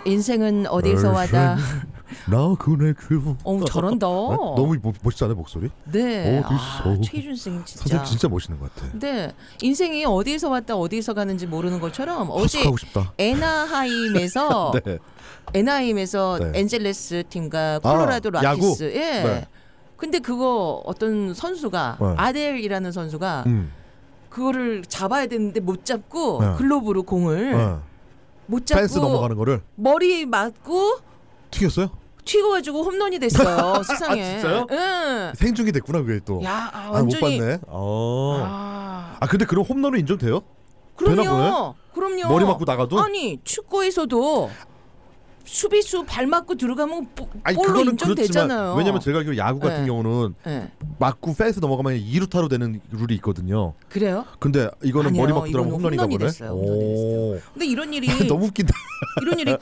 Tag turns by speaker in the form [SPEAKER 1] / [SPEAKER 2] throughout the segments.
[SPEAKER 1] 인생은 어디서 왔다.
[SPEAKER 2] 나그네 길.
[SPEAKER 1] 잘한다.
[SPEAKER 2] 너무 멋있잖아요 목소리.
[SPEAKER 1] 네. 최희준 쌤
[SPEAKER 2] 선생님 진짜 멋있는 것 같아.
[SPEAKER 1] 네. 인생이 어디서 왔다 어디서 가는지 모르는 것처럼 어제
[SPEAKER 2] 하고 싶다.
[SPEAKER 1] 애나하임에서
[SPEAKER 2] 네.
[SPEAKER 1] 애나하임에서
[SPEAKER 2] 네.
[SPEAKER 1] 엔젤레스 팀과 콜로라도 락키스.
[SPEAKER 2] 야구?
[SPEAKER 1] 예.
[SPEAKER 2] 네.
[SPEAKER 1] 근데 그거 어떤 선수가
[SPEAKER 2] 네.
[SPEAKER 1] 아델이라는 선수가 그거를 잡아야 되는데 못 잡고
[SPEAKER 2] 네.
[SPEAKER 1] 글로브로 공을
[SPEAKER 2] 네.
[SPEAKER 1] 못 잡고
[SPEAKER 2] 펜스 넘어가는 거를
[SPEAKER 1] 머리 맞고
[SPEAKER 2] 튀겼어요?
[SPEAKER 1] 튀겨가지고 홈런이 됐어요. 세상에.
[SPEAKER 2] 아, 진짜요?
[SPEAKER 1] 응.
[SPEAKER 2] 생중계 됐구나 그게 또.
[SPEAKER 1] 야,
[SPEAKER 2] 못
[SPEAKER 1] 완전히.
[SPEAKER 2] 봤네. 근데 그럼 홈런은 인정돼요?
[SPEAKER 1] 그럼요.
[SPEAKER 2] 머리 맞고 나가도?
[SPEAKER 1] 아니 축구에서도 수비수 발 맞고 들어가면 볼로
[SPEAKER 2] 그거는
[SPEAKER 1] 인정되잖아요.
[SPEAKER 2] 그렇지만 왜냐면 제가 알기로 야구 같은
[SPEAKER 1] 네.
[SPEAKER 2] 경우는
[SPEAKER 1] 네.
[SPEAKER 2] 맞고 펜스 넘어가면 2루타로 되는 룰이 있거든요.
[SPEAKER 1] 그래요?
[SPEAKER 2] 근데 이거는
[SPEAKER 1] 아니요,
[SPEAKER 2] 머리 맞고 들어가면
[SPEAKER 1] 이거는
[SPEAKER 2] 홈런인가 보네.
[SPEAKER 1] 됐어요. 홈런이 됐어요. 근데 이런 일이
[SPEAKER 2] 너무 웃긴다.
[SPEAKER 1] 이런 일이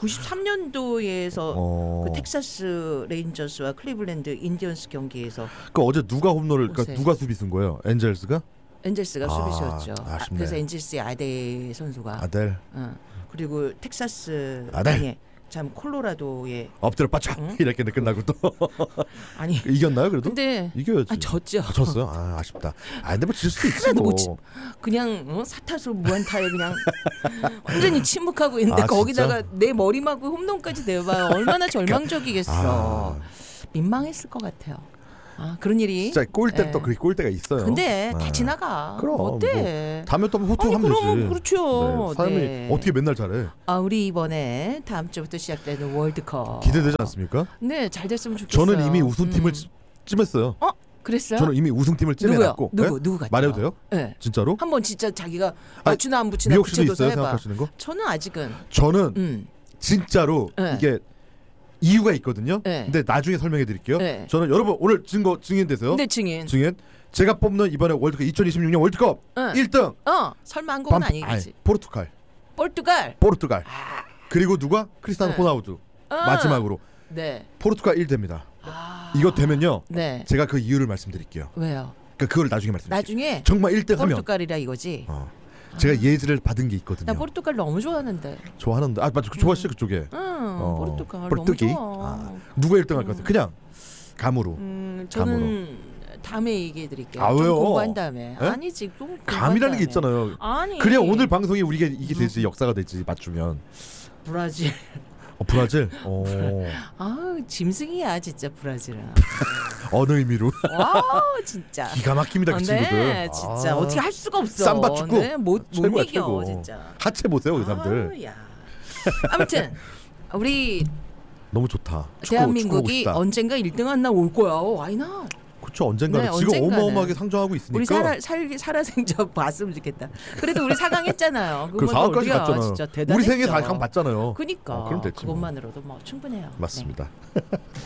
[SPEAKER 1] 93년도에서 그 텍사스 레인저스와 클리블랜드 인디언스 경기에서
[SPEAKER 2] 그 어제 누가 홈런을
[SPEAKER 1] 보세요.
[SPEAKER 2] 누가 수비수인 거예요? 엔젤스가?
[SPEAKER 1] 엔젤스가 수비수였죠.
[SPEAKER 2] 아쉽네.
[SPEAKER 1] 그래서 엔젤스의 아델 선수가
[SPEAKER 2] 아델.
[SPEAKER 1] 그리고 텍사스
[SPEAKER 2] 아델.
[SPEAKER 1] 아니, 참 콜로라도의
[SPEAKER 2] 엎드려 빠짝 이렇게 끝나고 또
[SPEAKER 1] 아니
[SPEAKER 2] 이겼나요 그래도?
[SPEAKER 1] 근데
[SPEAKER 2] 이겨야지.
[SPEAKER 1] 졌죠.
[SPEAKER 2] 졌어요. 아쉽다. 근데 뭐 질 수도 있지 뭐.
[SPEAKER 1] 그냥 사타수 무안타에 그냥 완전히 침묵하고 있는데
[SPEAKER 2] 아,
[SPEAKER 1] 거기다가
[SPEAKER 2] 진짜?
[SPEAKER 1] 내 머리 맞고 홈런까지 내봐요. 얼마나 절망적이겠어. 민망했을 것 같아요. 그런 일이
[SPEAKER 2] 진짜 골대 또
[SPEAKER 1] 예.
[SPEAKER 2] 그렇게 골대가 있어요.
[SPEAKER 1] 근데 다 지나가.
[SPEAKER 2] 그럼
[SPEAKER 1] 어때?
[SPEAKER 2] 다음에 또 호투하면
[SPEAKER 1] 그러면
[SPEAKER 2] 되지.
[SPEAKER 1] 그렇죠.
[SPEAKER 2] 네, 삶이
[SPEAKER 1] 네.
[SPEAKER 2] 어떻게 맨날 잘해?
[SPEAKER 1] 우리 이번에 다음 주부터 시작되는 월드컵
[SPEAKER 2] 기대되지 않습니까?
[SPEAKER 1] 네, 잘 됐으면 좋겠어요.
[SPEAKER 2] 저는 이미 우승팀을 찜했어요.
[SPEAKER 1] 그랬어요?
[SPEAKER 2] 저는 이미 우승팀을 찜해놨고.
[SPEAKER 1] 누구 같아요?
[SPEAKER 2] 말해도 돼요?
[SPEAKER 1] 네.
[SPEAKER 2] 진짜로?
[SPEAKER 1] 한번 진짜 자기가 맞추나 안 붙이나
[SPEAKER 2] 미옥 씨도
[SPEAKER 1] 붙여줘서
[SPEAKER 2] 있어요
[SPEAKER 1] 해봐.
[SPEAKER 2] 생각하시는 거?
[SPEAKER 1] 저는 아직은
[SPEAKER 2] 저는 진짜로
[SPEAKER 1] 네.
[SPEAKER 2] 이게 이유가 있거든요.
[SPEAKER 1] 네.
[SPEAKER 2] 근데 나중에 설명해 드릴게요.
[SPEAKER 1] 네.
[SPEAKER 2] 저는 여러분 오늘 증인되세요.
[SPEAKER 1] 네, 증인.
[SPEAKER 2] 제가 뽑는 이번에 월드컵 2026년 월드컵 1등.
[SPEAKER 1] 설마 한국은 아니겠지.
[SPEAKER 2] 포르투갈.
[SPEAKER 1] 포르투갈.
[SPEAKER 2] 그리고 누가? 크리스티아노
[SPEAKER 1] 네.
[SPEAKER 2] 호나우두. 마지막으로.
[SPEAKER 1] 네.
[SPEAKER 2] 포르투갈 1대입니다. 이거 되면요.
[SPEAKER 1] 네.
[SPEAKER 2] 제가 그 이유를 말씀드릴게요.
[SPEAKER 1] 왜요?
[SPEAKER 2] 그걸 나중에 말씀드릴게요.
[SPEAKER 1] 나중에
[SPEAKER 2] 정말 1등 하면
[SPEAKER 1] 포르투갈이라 이거지.
[SPEAKER 2] 제가 예지를 받은 게 있거든요.
[SPEAKER 1] 나 포르투갈 너무 좋아하는데.
[SPEAKER 2] 좋아하는데 맞죠. 좋아하시죠 그쪽에.
[SPEAKER 1] 포르투갈
[SPEAKER 2] 포르투기?
[SPEAKER 1] 너무 좋아.
[SPEAKER 2] 누가 1등 할 것 같아요? 그냥 감으로.
[SPEAKER 1] 저는 다음에 얘기해 드릴게요.
[SPEAKER 2] 왜요?
[SPEAKER 1] 좀 공부한 다음에.
[SPEAKER 2] 네?
[SPEAKER 1] 아니지.
[SPEAKER 2] 감이라는 게 있잖아요.
[SPEAKER 1] 아니.
[SPEAKER 2] 그냥 오늘 방송이 우리가 이게 되지 역사가 되지 맞추면.
[SPEAKER 1] 브라질.
[SPEAKER 2] 브라질.
[SPEAKER 1] 짐승이야 진짜 브라질은.
[SPEAKER 2] 어느 의미로?
[SPEAKER 1] 와 진짜.
[SPEAKER 2] 기가 막힙니다 그 친구들.
[SPEAKER 1] 네, 진짜 어떻게 할 수가 없어.
[SPEAKER 2] 삼바 축구.
[SPEAKER 1] 네, 못
[SPEAKER 2] 최고야,
[SPEAKER 1] 이겨
[SPEAKER 2] 최고.
[SPEAKER 1] 진짜.
[SPEAKER 2] 하체 보세요 그 사람들.
[SPEAKER 1] 야. 아무튼 우리
[SPEAKER 2] 너무 좋다.
[SPEAKER 1] 대한민국이
[SPEAKER 2] 축구
[SPEAKER 1] 언젠가 1등 하나 올 거야. 와이나.
[SPEAKER 2] 그렇죠. 언젠가는
[SPEAKER 1] 네,
[SPEAKER 2] 지금
[SPEAKER 1] 언젠가는.
[SPEAKER 2] 어마어마하게 상정하고 있으니까.
[SPEAKER 1] 우리 살아생전 봤으면 좋겠다. 그래도 우리 4강 했잖아요.
[SPEAKER 2] 그 4강까지
[SPEAKER 1] 어디야,
[SPEAKER 2] 갔잖아요.
[SPEAKER 1] 진짜 대단했죠.
[SPEAKER 2] 우리 생애 4강 봤잖아요.
[SPEAKER 1] 그니까
[SPEAKER 2] 그럼 됐지 뭐.
[SPEAKER 1] 그것만으로도 뭐 충분해요.
[SPEAKER 2] 맞습니다.
[SPEAKER 1] 네.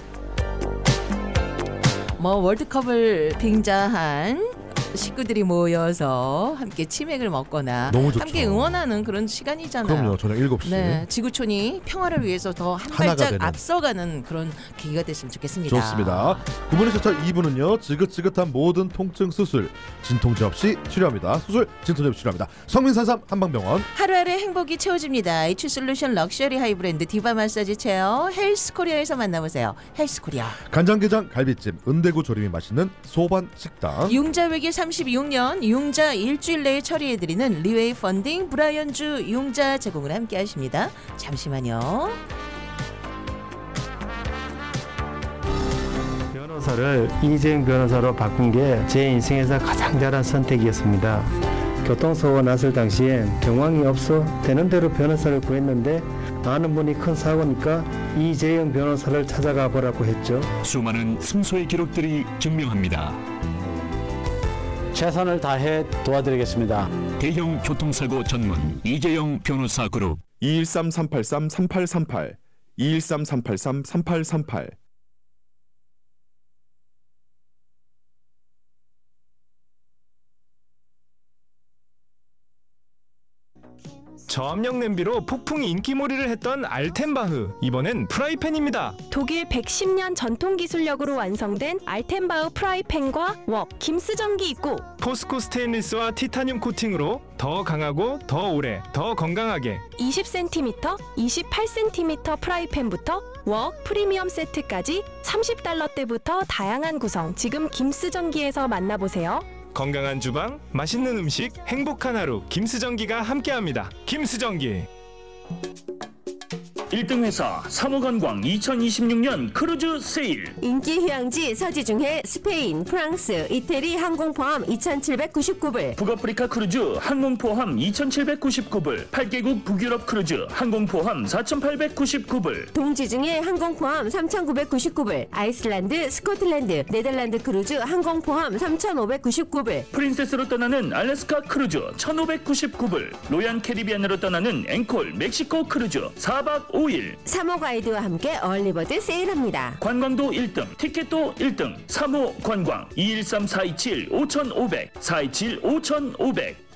[SPEAKER 1] 뭐 월드컵을 빙자한 식구들이 모여서 함께 치맥을 먹거나
[SPEAKER 2] 너무 좋죠.
[SPEAKER 1] 함께 응원하는 그런 시간이잖아요.
[SPEAKER 2] 그럼요. 저녁 7시.
[SPEAKER 1] 네, 지구촌이 평화를 위해서 더 한
[SPEAKER 2] 하나가
[SPEAKER 1] 발짝
[SPEAKER 2] 되는.
[SPEAKER 1] 앞서가는 그런 계기가 됐으면 좋겠습니다.
[SPEAKER 2] 좋습니다. 9분의 시차 2부는요. 지긋지긋한 모든 통증 수술 진통제 없이 치료합니다. 수술 진통제 없이 치료합니다. 성민산삼 한방병원.
[SPEAKER 1] 하루하루 행복이 채워집니다. H솔루션 럭셔리 하이브랜드 디바 마사지 체어 헬스코리아에서 만나보세요. 헬스코리아.
[SPEAKER 2] 간장게장 갈비찜 은대구 조림이 맛있는 소반 식당.
[SPEAKER 1] 융자외기 36년 융자 일주일 내에 처리해드리는 리웨이 펀딩 브라이언주 융자 제공을 함께 하십니다. 잠시만요.
[SPEAKER 3] 변호사를 이재용 변호사로 바꾼 게 제 인생에서 가장 잘한 선택이었습니다. 교통사고가 났을 당시엔 경황이 없어 되는 대로 변호사를 구했는데 아는 분이 큰 사고니까 이재용 변호사를 찾아가 보라고 했죠.
[SPEAKER 4] 수많은 승소의 기록들이 증명합니다.
[SPEAKER 5] 최선을 다해 도와드리겠습니다.
[SPEAKER 4] 대형 교통사고 전문 이재용 변호사 그룹
[SPEAKER 6] 213-383-3838 213-383-3838
[SPEAKER 1] 자,
[SPEAKER 6] 저압력 냄비로 폭풍 인기몰이를 했던 알텐바흐, 이번엔 프라이팬입니다.
[SPEAKER 7] 독일 110년 전통 기술력으로 완성된 알텐바흐 프라이팬과 웍, 김스전기 있고
[SPEAKER 6] 포스코 스테인리스와 티타늄 코팅으로 더 강하고 더 오래, 더 건강하게
[SPEAKER 7] 20cm, 28cm 프라이팬부터 웍 프리미엄 세트까지 $30대부터 다양한 구성 지금 김스전기에서 만나보세요.
[SPEAKER 6] 건강한 주방, 맛있는 음식, 행복한 하루 김스전기가 함께합니다. 김스전기.
[SPEAKER 8] 1등 회사 사무관광 2026년 크루즈 세일.
[SPEAKER 9] 인기 휴양지 서지 중에 스페인, 프랑스, 이태리 항공 포함 2,799불.
[SPEAKER 8] 북아프리카 크루즈 항공 포함 2,799불. 8개국 북유럽 크루즈 항공 포함 4,899불.
[SPEAKER 9] 동지 중에 항공 포함 3,999불. 아이슬란드, 스코틀랜드, 네덜란드 크루즈 항공 포함 3,599불.
[SPEAKER 8] 프린세스로 떠나는 알래스카 크루즈 1,599불. 로얄 캐리비안으로 떠나는 앵콜 멕시코 크루즈 4박 5일.
[SPEAKER 9] 사모 가이드와 함께 얼리버드 세일합니다.
[SPEAKER 8] 관광도 1등, 티켓도 1등. 사모 관광 213-427-5500 427-5500.